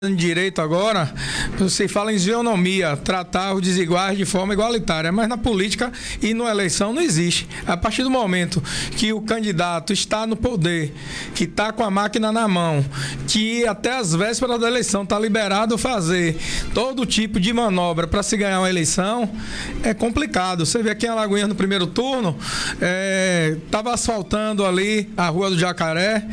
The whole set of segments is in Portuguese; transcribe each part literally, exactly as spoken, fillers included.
direito agora, você fala em isonomia, tratar os desiguais de forma igualitária, mas na política e na eleição não existe. A partir do momento que o candidato está no poder, que está com a máquina na mão, que até as vésperas da eleição está liberado fazer todo tipo de manobra para se ganhar uma eleição, é complicado. Você vê aqui em Alagoinhas no primeiro turno, estava é, asfaltando ali a Rua do Jacaré,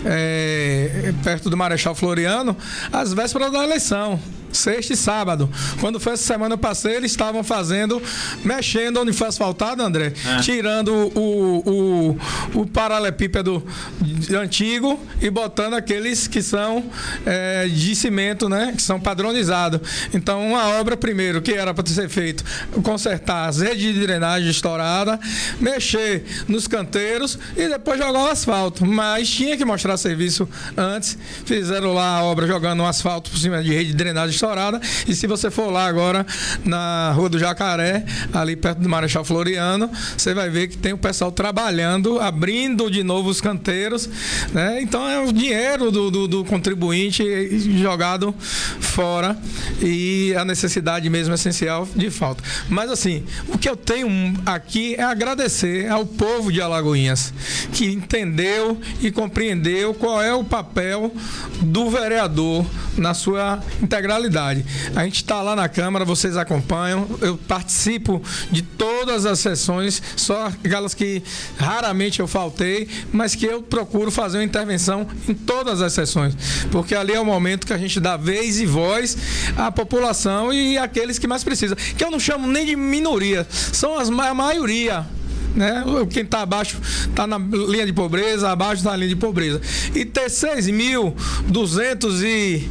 é, perto do Marechal Floriano, as véspera da eleição, sexta e sábado. Quando foi essa semana eu passei, eles estavam fazendo, mexendo onde foi asfaltado, André, é. tirando o, o, o paralelepípedo antigo e botando aqueles que são é, de cimento, né, que são padronizados. Então, uma obra, primeiro, que era para ser feito, consertar as redes de drenagem estourada, mexer nos canteiros e depois jogar o asfalto. Mas tinha que mostrar serviço antes. Fizeram lá a obra jogando um asfalto por cima de rede de drenagem estourada. E se você for lá agora na Rua do Jacaré, ali perto do Marechal Floriano, você vai ver que tem o pessoal trabalhando, abrindo de novo os canteiros, né? Então é o dinheiro do, do, do contribuinte jogado fora e a necessidade mesmo essencial de falta. Mas assim, o que eu tenho aqui é agradecer ao povo de Alagoinhas, que entendeu e compreendeu qual é o papel do vereador na sua integralidade. A gente está lá na Câmara, vocês acompanham, eu participo de todas as sessões, só aquelas que raramente eu faltei, mas que eu procuro fazer uma intervenção em todas as sessões, porque ali é o momento que a gente dá vez e voz à população e àqueles que mais precisam, que eu não chamo nem de minoria, são as, a maioria. Né? Quem está abaixo está na linha de pobreza, abaixo está na linha de pobreza. E ter seis mil duzentos e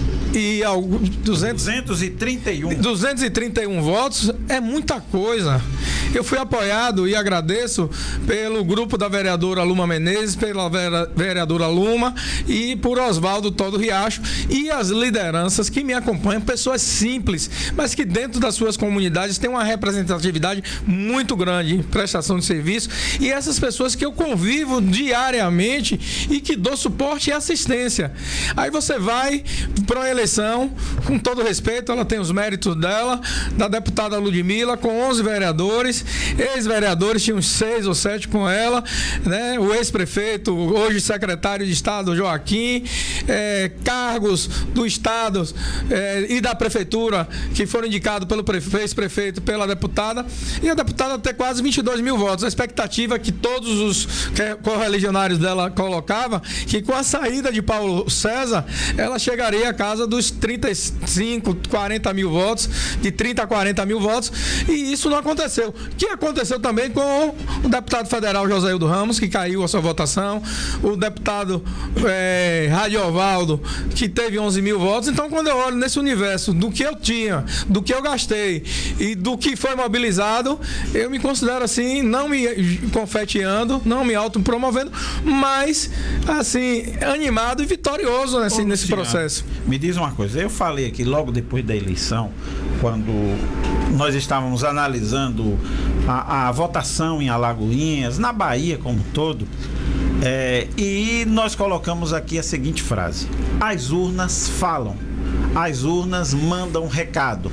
E duzentos, duzentos e trinta e um. duzentos e trinta e um votos é muita coisa. Eu fui apoiado e agradeço pelo grupo da vereadora Luma Menezes, pela vereadora Luma e por Oswaldo Todo Riacho e as lideranças que me acompanham, pessoas simples, mas que dentro das suas comunidades têm uma representatividade muito grande em prestação de serviço, e essas pessoas que eu convivo diariamente e que dou suporte e assistência. Aí você vai para uma eleição, com todo respeito, ela tem os méritos dela, da deputada Ludmila, com onze vereadores, ex-vereadores, tinha uns seis ou sete com ela, né? O ex-prefeito, hoje secretário de Estado, Joaquim, é, cargos do Estado é, e da Prefeitura, que foram indicados pelo ex-prefeito, pela deputada, e a deputada ter quase vinte e dois mil votos. A expectativa que todos os correligionários dela colocavam, que com a saída de Paulo César, ela chegaria a casa dos trinta e cinco, quarenta mil votos, de trinta a quarenta mil votos, e isso não aconteceu. O que aconteceu também com o deputado federal Joséildo Ramos, que caiu a sua votação, o deputado é, Radiovaldo, que teve onze mil votos. Então, quando eu olho nesse universo do que eu tinha, do que eu gastei e do que foi mobilizado, eu me considero assim, não me confeteando, não me autopromovendo, mas assim, animado e vitorioso nesse, nesse processo. Me diz uma coisa, eu falei aqui logo depois da eleição, quando nós estávamos analisando a, a votação em Alagoinhas, na Bahia como um todo, é, e nós colocamos aqui a seguinte frase: as urnas falam, as urnas mandam recado.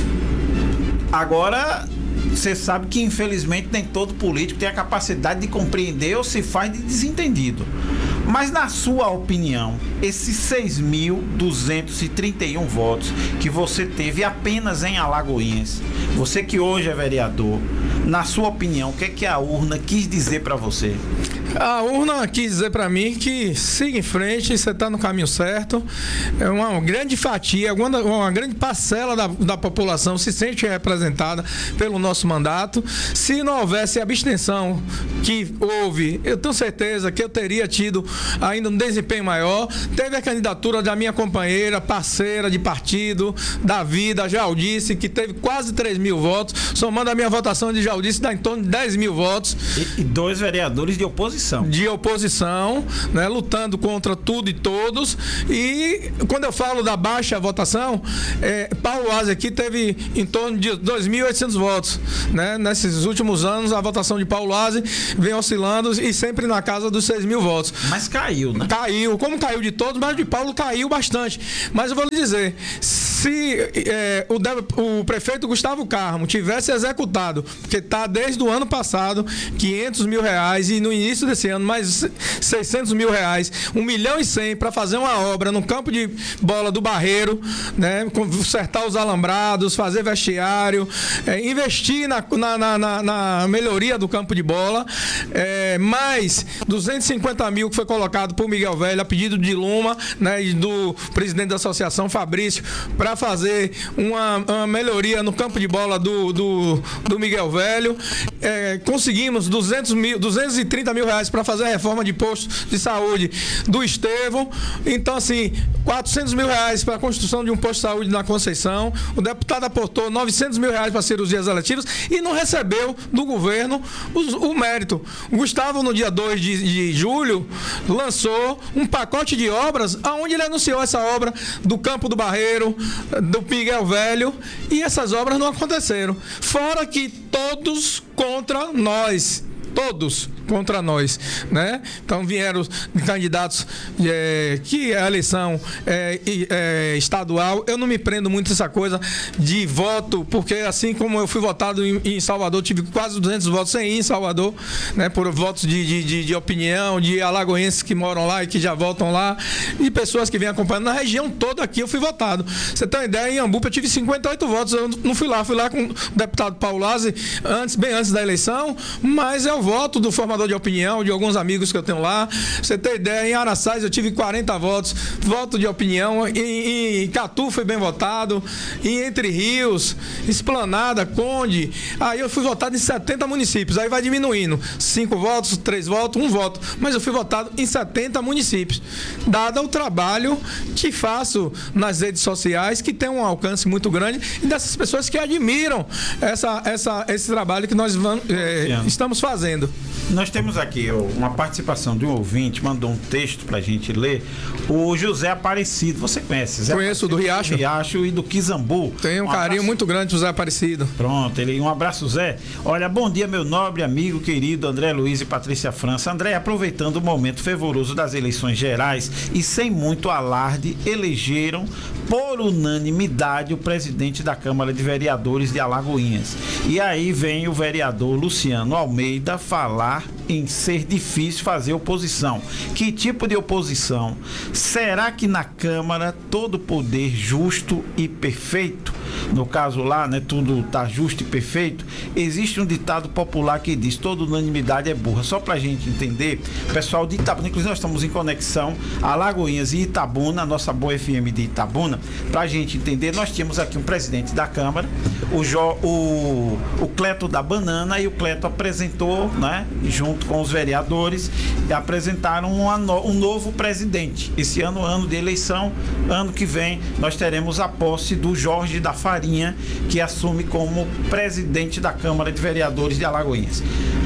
Agora, você sabe que infelizmente nem todo político tem a capacidade de compreender ou se faz de desentendido. Mas, na sua opinião, esses seis mil duzentos e trinta e um votos que você teve apenas em Alagoinhas, você que hoje é vereador, na sua opinião, o que é que a urna quis dizer para você? A urna quis dizer para mim que siga em frente, você está no caminho certo. É uma grande fatia, uma, uma grande parcela da, da população se sente representada pelo nosso mandato. Se não houvesse abstenção que houve, eu tenho certeza que eu teria tido ainda um desempenho maior. Teve a candidatura da minha companheira, parceira de partido, da vida, Jaldice, que teve quase três mil votos, somando a minha votação de já o disse, dá em torno de dez mil votos. E, e dois vereadores de oposição. De oposição, né, lutando contra tudo e todos. E quando eu falo da baixa votação, é, Paulo Aze aqui teve em torno de dois mil e oitocentos votos. Né? Nesses últimos anos, a votação de Paulo Aze vem oscilando e sempre na casa dos seis mil votos. Mas caiu, né? Caiu. Como caiu de todos, mas de Paulo caiu bastante. Mas eu vou lhe dizer, se é, o, o prefeito Gustavo Carmo tivesse executado, porque está desde o ano passado, quinhentos mil reais e no início desse ano mais seiscentos mil reais, um milhão e cem para fazer uma obra no campo de bola do Barreiro, né, consertar os alambrados, fazer vestiário, é, investir na, na, na, na melhoria do campo de bola, é, mais duzentos e cinquenta mil que foi colocado por Miguel Velho a pedido de Luma, né, e do presidente da associação, Fabrício, para fazer uma, uma melhoria no campo de bola do, do, do Miguel Velho. É, conseguimos duzentos mil, duzentos e trinta mil reais para fazer a reforma de posto de saúde do Estevão. Então, assim, quatrocentos mil reais para a construção de um posto de saúde na Conceição. O deputado aportou novecentos mil reais para cirurgias eletivas e não recebeu do governo o, o mérito. O Gustavo, no dia dois de, de julho, lançou um pacote de obras onde ele anunciou essa obra do Campo do Barreiro, do Miguel Velho, e essas obras não aconteceram. Fora que todos contra nós. Todos contra nós, né? Então vieram candidatos é, que a eleição é, é, estadual. Eu não me prendo muito essa coisa de voto, porque assim como eu fui votado em, em Salvador, tive quase duzentos votos sem ir em Salvador, né? Por votos de, de, de, de opinião, de alagoenses que moram lá e que já voltam lá, e pessoas que vêm acompanhando na região toda aqui. Eu fui votado. Você tem uma ideia? Em Iambupa eu tive cinquenta e oito votos. Eu não fui lá, fui lá com o deputado Paulo Aze antes, bem antes da eleição, mas é o voto do formador de opinião, de alguns amigos que eu tenho lá. Você tem ideia, em Araçás eu tive quarenta votos, voto de opinião. Em, em Catu foi bem votado, em Entre Rios, Esplanada, Conde, aí eu fui votado em setenta municípios, aí vai diminuindo, cinco votos, três votos, um voto, mas eu fui votado em setenta municípios, dado o trabalho que faço nas redes sociais, que tem um alcance muito grande, e dessas pessoas que admiram essa, essa, esse trabalho que nós vamos, é, estamos fazendo. Nós temos aqui uma participação de um ouvinte, mandou um texto pra gente ler. O José Aparecido, você conhece? José Conheço, Aparecido, do Riacho. Do Riacho e do Quizambu. Tenho um, um carinho abraço muito grande, José Aparecido. Pronto, ele, um abraço, Zé. Olha, bom dia, meu nobre amigo querido André Luiz e Patrícia França. André, aproveitando o momento fervoroso das eleições gerais e sem muito alarde, elegeram por unanimidade o presidente da Câmara de Vereadores de Alagoinhas. E aí vem o vereador Luciano Almeida falar em ser difícil fazer oposição. Que tipo de oposição? Será que na Câmara todo poder justo e perfeito? No caso lá, né, tudo tá justo e perfeito. Existe um ditado popular que diz: toda unanimidade é burra. Só pra gente entender, pessoal de Itabuna, inclusive nós estamos em conexão Alagoinhas e Itabuna, nossa boa F M de Itabuna. Pra gente entender, nós tínhamos aqui um presidente da Câmara, o, jo, o, o Cleto da Banana, e o Cleto apresentou, né, junto com os vereadores, e apresentaram uma no, um novo presidente. Esse ano, ano de eleição, ano que vem, nós teremos a posse do Jorge da Farinha, que assume como presidente da Câmara de Vereadores de Alagoinhas.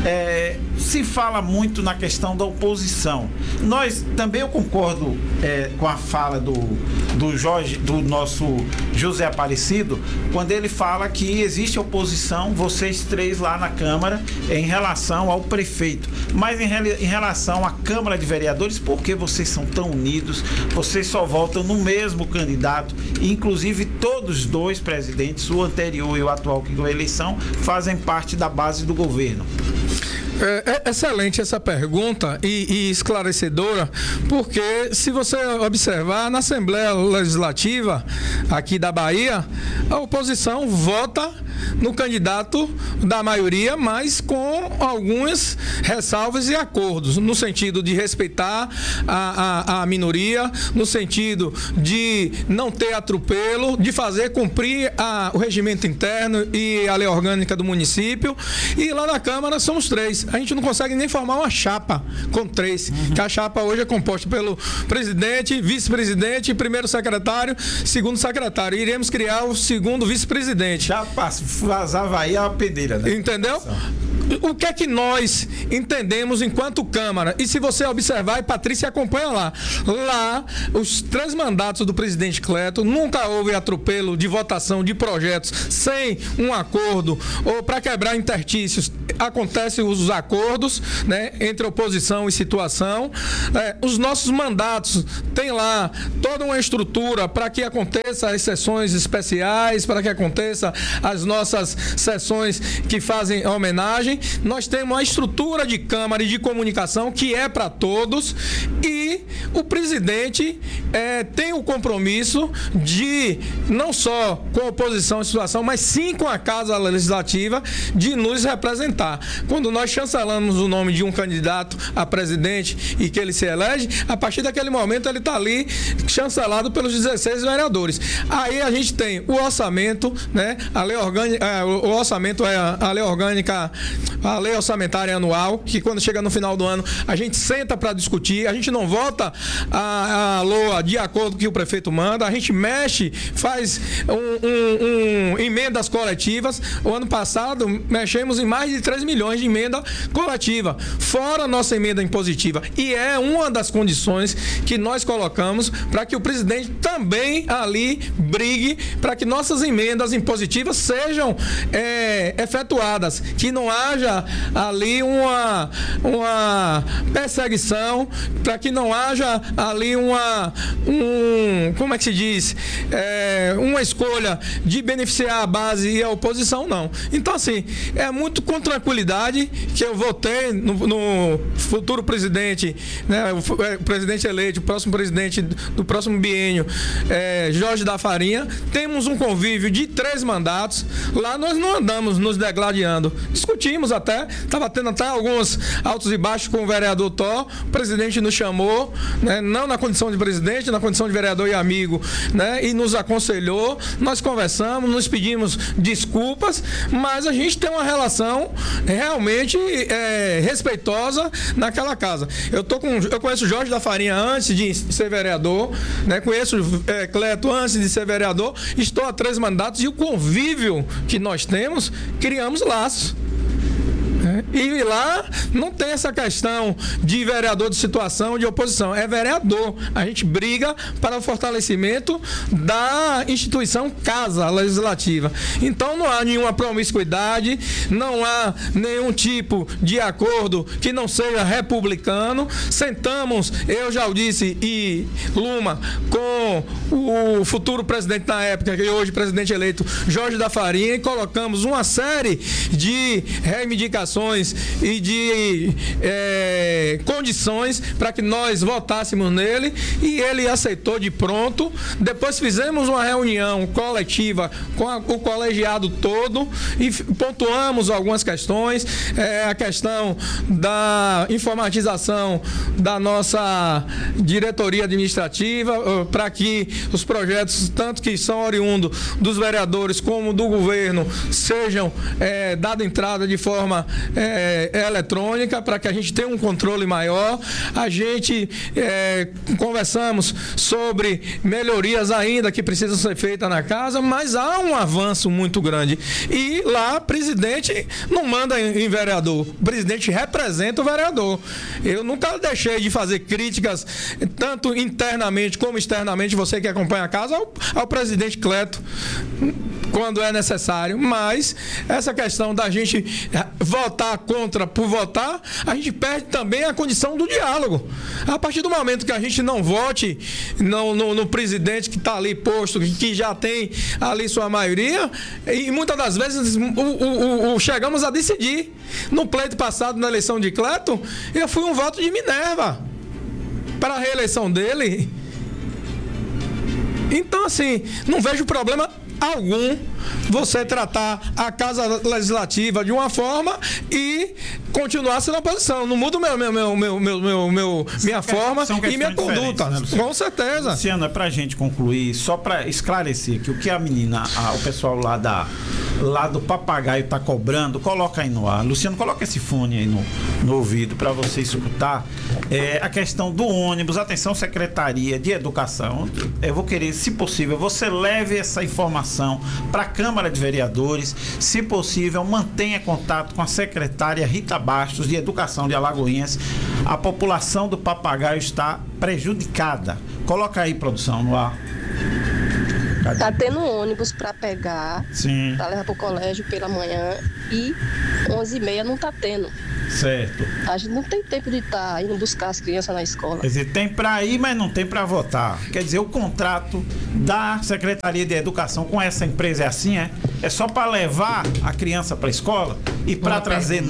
É, se fala muito na questão da oposição. Nós também, eu concordo é, com a fala do, do Jorge, do nosso José Aparecido, quando ele fala que existe oposição, vocês três lá na Câmara, em relação ao prefeito. Mas em, em relação à Câmara de Vereadores, por que vocês são tão unidos? Vocês só votam no mesmo candidato, inclusive todos dois presidentes, o anterior e o atual que ganhou a eleição, fazem parte da base do governo. É, é excelente essa pergunta e, e esclarecedora, porque se você observar na Assembleia Legislativa aqui da Bahia, a oposição vota no candidato da maioria, mas com algumas ressalvas e acordos, no sentido de respeitar a, a, a minoria, no sentido de não ter atropelo, de fazer cumprir a, o regimento interno e a lei orgânica do município. E lá na Câmara somos três. A gente não consegue nem formar uma chapa com três, uhum. que a chapa hoje é composta pelo presidente, vice-presidente, primeiro secretário, segundo secretário. Iremos criar o segundo vice-presidente. Já vazava aí a peneira, né? Entendeu? O que é que nós entendemos enquanto Câmara? E se você observar, e Patrícia acompanha lá, lá, os três mandatos do presidente Cleto, nunca houve atropelo de votação de projetos sem um acordo, ou para quebrar interstícios, acontecem os acordos, né, entre oposição e situação. É, os nossos mandatos têm lá toda uma estrutura para que aconteça as sessões especiais, para que aconteça as nossas sessões que fazem homenagem. Nós temos uma estrutura de Câmara e de comunicação que é para todos, e o presidente é, tem o compromisso de, não só com a oposição e situação, mas sim com a Casa Legislativa, de nos representar. Quando nós chancelamos o nome de um candidato a presidente e que ele se elege, a partir daquele momento ele está ali chancelado pelos dezesseis vereadores. Aí a gente tem o orçamento, né? A lei orgânica, é, o orçamento é a, a lei orgânica, a lei orçamentária anual, que quando chega no final do ano a gente senta para discutir, a gente não vota a, a L O A de acordo com o que o prefeito manda, a gente mexe, faz um, um, um, emendas coletivas. O ano passado mexemos em mais de três milhões de emenda coletiva, fora a nossa emenda impositiva, e é uma das condições que nós colocamos para que o presidente também ali brigue para que nossas emendas impositivas sejam é, efetuadas, que não haja ali uma, uma perseguição, para que não haja ali uma um, como é que se diz, é, uma escolha de beneficiar a base e a oposição, não. Então, assim, é muito com tranquilidade que eu votei no, no futuro presidente, né, o, o presidente eleito, o próximo presidente do próximo biênio, é, Jorge da Farinha. Temos um convívio de três mandatos. Lá nós não andamos nos degladiando. Discutimos até, estava tendo até alguns altos e baixos com o vereador Tó. O presidente nos chamou, né, não na condição de presidente, na condição de vereador e amigo, né, e nos aconselhou. Nós conversamos, nos pedimos desculpas, mas a gente tem uma relação realmente é, respeitosa naquela casa. Eu, tô com, eu conheço o Jorge da Farinha antes de ser vereador, né, conheço é, Cleto antes de ser vereador, estou há três mandatos, e o convívio que nós temos, criamos laços. E lá não tem essa questão de vereador de situação, de oposição. É vereador. A gente briga para o fortalecimento da instituição Casa Legislativa. Então não há nenhuma promiscuidade, não há nenhum tipo de acordo que não seja republicano. Sentamos, eu já o disse, e Luma, com o futuro presidente na época, e hoje presidente eleito, Jorge da Farinha, e colocamos uma série de reivindicações e de é, condições para que nós votássemos nele, e ele aceitou de pronto. Depois fizemos uma reunião coletiva com a, o colegiado todo e pontuamos algumas questões, é, a questão da informatização da nossa diretoria administrativa, para que os projetos, tanto que são oriundos dos vereadores como do governo, sejam é, dada entrada de forma É, é eletrônica, para que a gente tenha um controle maior. A gente é, conversamos sobre melhorias ainda que precisam ser feitas na casa, mas há um avanço muito grande. E lá, presidente não manda em, em vereador, o presidente representa o vereador. Eu nunca deixei de fazer críticas, tanto internamente como externamente, você que acompanha a casa, ao, ao presidente Cleto, quando é necessário, mas essa questão da gente votar contra por votar, a gente perde também a condição do diálogo. A partir do momento que a gente não vote no, no, no presidente que está ali posto, que, que já tem ali sua maioria, e muitas das vezes o, o, o, chegamos a decidir. No pleito passado, na eleição de Cleto, eu fui um voto de Minerva para a reeleição dele. Então, assim, não vejo problema algum você tratar a Casa Legislativa de uma forma e continuar sendo oposição. Não muda meu, meu, meu, meu, meu, meu, meu, minha forma e minha conduta. Né, com certeza. Luciano, é pra gente concluir, só para esclarecer que o que a menina, a, o pessoal lá da lá do Papagaio tá cobrando, coloca aí no ar. Luciano, coloca esse fone aí no, no ouvido para você escutar. É, a questão do ônibus, atenção, Secretaria de Educação, eu vou querer, se possível, você leve essa informação para a Câmara de Vereadores, se possível, mantenha contato com a secretária Rita Bastos, de Educação de Alagoinhas. A população do Papagaio está prejudicada. Coloca aí, produção, no ar. Cadê? Tá tendo ônibus para pegar, Sim. para levar para o colégio pela manhã e onze e meia não tá tendo. Certo. A gente não tem tempo de estar tá indo buscar as crianças na escola. Quer dizer, tem para ir, mas não tem para votar. Quer dizer, o contrato da Secretaria de Educação com essa empresa é assim, é? É só para levar a criança para a escola e para trazer